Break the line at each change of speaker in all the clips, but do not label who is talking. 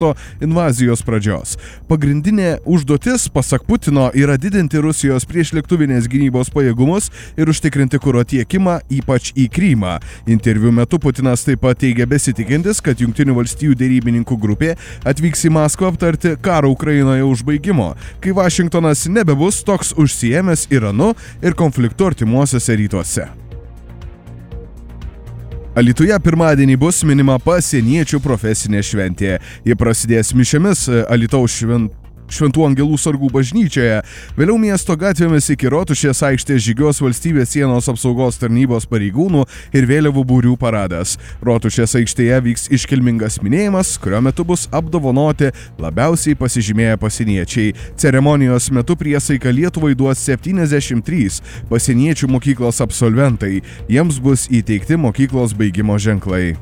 invazijos pradžios. Pagrindinė užduotis, pasak Putino, yra didinti Rusijos priešlėktuvinės gynybos pajėgumus ir užtikrinti kuro tiekimą, ypač į Krymą. Interviu metu Putinas taip pat teigia besitikintis, kad Jungtinių valstijų derybininkų grupė atvyks į Maskvą aptarti karo Ukrainoje užbaigimo, kai Vašingtonas nebebus toks užsiėmęs Iranu ir konfliktu artimuosiuose rytuose. Alytuje pirmadienį bus minima pasieniečių profesinė šventė. Ji prasidės mišiomis Alytaus Šventų Angelų sargų bažnyčioje. Vėliau miesto gatvėmis iki Rotušės aikštės žygiuos valstybės sienos apsaugos tarnybos pareigūnų ir vėliavų būrių paradas. Rotušės aikštėje vyks iškilmingas minėjimas, kurio metu bus apdovanoti labiausiai pasižymėję pasieniečiai. Ceremonijos metu priesaiką Lietuvai duos 73 pasieniečių mokyklos absolventai. Jiems bus įteikti mokyklos baigimo ženklai.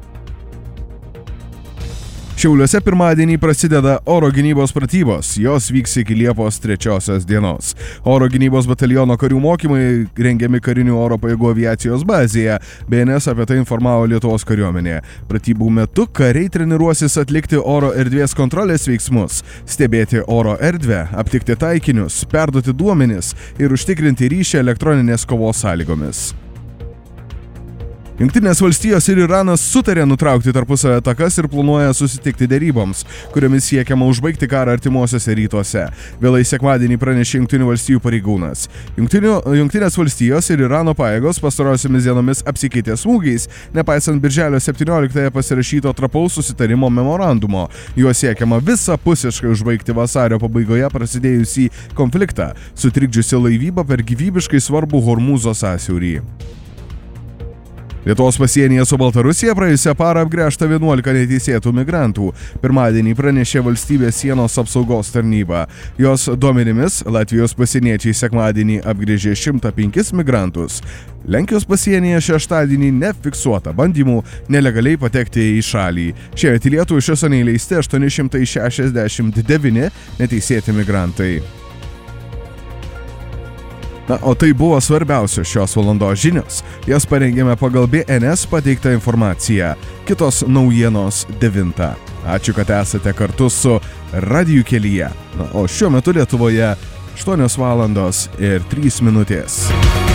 Šiauliuose pirmadienį prasideda oro gynybos pratybos. Jos vyks iki Liepos 3 dienos. Oro gynybos bataliono karių mokymai rengiami karinių oro pajėgų aviacijos bazėje. BNS apie tai informavo Lietuvos kariuomenė. Pratybų metu kariai treniruosis atlikti oro erdvės kontrolės veiksmus, stebėti oro erdvę, aptikti taikinius, perduoti duomenis ir užtikrinti ryšį elektroninės kovos sąlygomis. Jungtinės valstijos ir Iranas sutarė nutraukti tarpusavio atakas ir planuoja susitikti deryboms, kuriomis siekiama užbaigti karą artimuosiuose rytuose. Vėlai sekmadienį pranešė Jungtinių valstijų pareigūnas. Jungtinės valstijos ir Irano pajėgos pastarosiomis dienomis apsikeitė smūgiais, nepaisant birželio 17-ąją pasirašyto trapaus susitarimo memorandumo. Juo siekiama visapusiškai užbaigti vasario pabaigoje prasidėjusį konfliktą, sutrikdžiusi laivybą per gyvybiškai svarbų Hormūzo sąsiaurį. Lietuvos pasienyje su Baltarusija praėjusią parą apgręžta 11 neteisėtų migrantų. Pirmadienį pranešė valstybės sienos apsaugos tarnyba. Jos duomenimis Latvijos pasieniečiai sekmadienį apgręžė 105 migrantus. Lenkijos pasienyje šeštadienį nefiksuota bandymų nelegaliai patekti į šalį. Šiemet į Lietuvą iš viso neįleisti 869 neteisėti migrantai. O tai buvo svarbiausios šios valandos žinios. Jas parengėme pagal BNS pateiktą informaciją. Kitos naujienos 9. Ačiū, kad esate kartu su Radiju kelyje. O šiuo metu Lietuvoje 8 valandos ir 3 minutės.